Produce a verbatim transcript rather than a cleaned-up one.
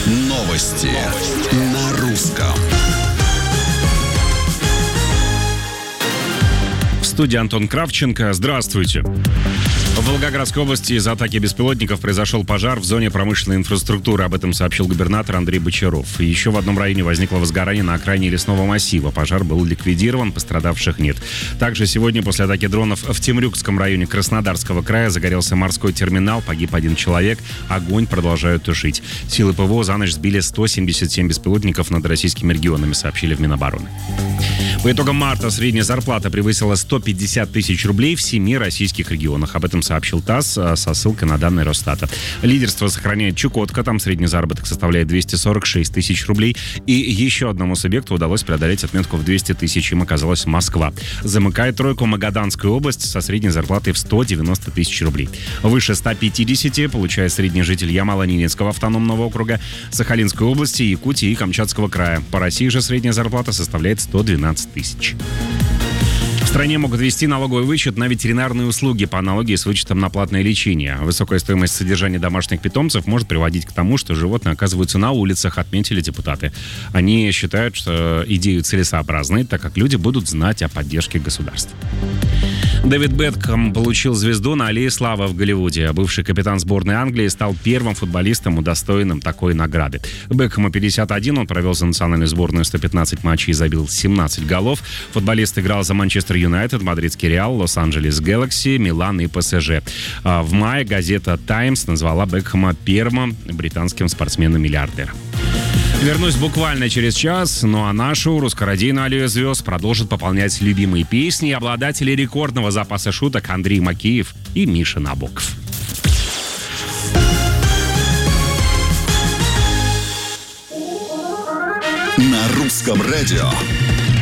Новости на русском. В студии Антон Кравченко. Здравствуйте. В Волгоградской области из-за атаки беспилотников произошел пожар в зоне промышленной инфраструктуры. Об этом сообщил губернатор Андрей Бочаров. И еще в одном районе возникло возгорание на окраине лесного массива. Пожар был ликвидирован, пострадавших нет. Также сегодня после атаки дронов в Темрюкском районе Краснодарского края загорелся морской терминал. Погиб один человек. Огонь продолжают тушить. Силы ПВО за ночь сбили сто семьдесят семь беспилотников над российскими регионами, сообщили в Минобороны. По итогам марта средняя зарплата превысила сто пятьдесят тысяч рублей в семи российских регионах. Об этом сообщил ТАСС со ссылкой на данные Росстата. Лидерство сохраняет Чукотка, там средний заработок составляет двести сорок шесть тысяч рублей. И еще одному субъекту удалось преодолеть отметку в двести тысяч, им оказалась Москва. Замыкает тройку Магаданская область со средней зарплатой в сто девяносто тысяч рублей. Выше ста пятидесяти получает средний житель Ямало-Ненецкого автономного округа, Сахалинской области, Якутии и Камчатского края. По России же средняя зарплата составляет сто двенадцать тысяч. В стране могут ввести налоговый вычет на ветеринарные услуги по аналогии с вычетом на платное лечение. Высокая стоимость содержания домашних питомцев может приводить к тому, что животные оказываются на улицах, отметили депутаты. Они считают, что идею целесообразной, так как люди будут знать о поддержке государства. Дэвид Бекхэм получил звезду на Аллее Славы в Голливуде. Бывший капитан сборной Англии стал первым футболистом, удостоенным такой награды. Бекхэму пятьдесят один, он провел за национальную сборную сто пятнадцать матчей и забил семнадцать голов. Футболист играл за Манчестер Юнайтед, Мадридский Реал, Лос-Анджелес Гэлакси, Милан и ПСЖ. В мае газета «Таймс» назвала Бекхэма первым британским спортсменом-миллиардером. Вернусь буквально через час, ну а нашу русскородийную аллею звезд продолжат пополнять любимые песни обладатели рекордного запаса шуток Андрей Макеев и Миша Набоков. На русском радио